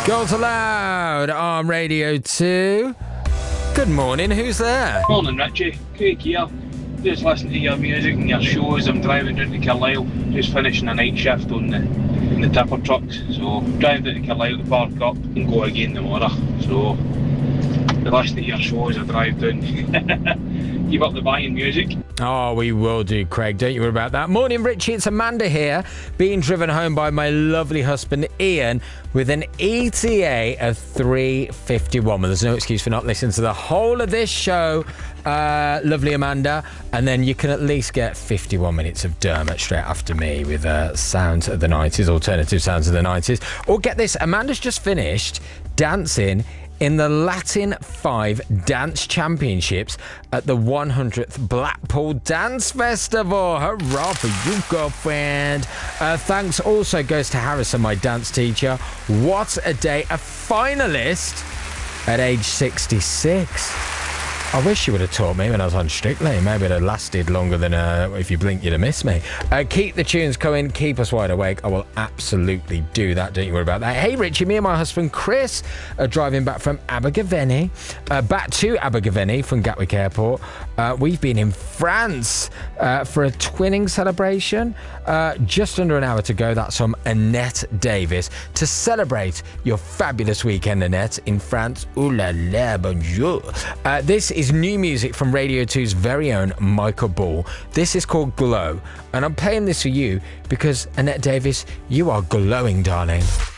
Girls Aloud on Radio 2. Good morning, who's there? Morning, Richie. Craig here. Just listening to your music and your shows. I'm driving down to Carlisle, just finishing a night shift on the tipper trucks. So, driving down to Carlisle to park up and go again tomorrow. So, the listening to your shows, I drive down. Keep up the banging music. Oh, we will do, Craig. Don't you worry about that. Morning, Richie. It's Amanda here, being driven home by my lovely husband, Ian, with an ETA of 3:51. Well, there's no excuse for not listening to the whole of this show, lovely Amanda. And then you can at least get 51 minutes of Dermot straight after me with sounds of the 90s, alternative sounds of the 90s. Or get this, Amanda's just finished dancing in the Latin 5 Dance Championships at the 100th Blackpool Dance Festival. Hurrah for you, girlfriend. Thanks also goes to Harrison, my dance teacher. What a day. A finalist at age 66. I wish you would have taught me when I was on Strictly. Maybe it would have lasted longer than if you blink, you'd have missed me. Keep the tunes coming. Keep us wide awake. I will absolutely do that. Don't you worry about that. Hey, Richie, me and my husband Chris are driving back from Abergavenny. Back to Abergavenny from Gatwick Airport. We've been in France for a twinning celebration. Just under an hour to go. That's from Annette Davis. To celebrate your fabulous weekend, Annette, in France. Ooh la la, bonjour. This is new music from Radio 2's very own Michael Ball. This is called Glow, and I'm playing this for you because, Annette Davis, you are glowing, darling.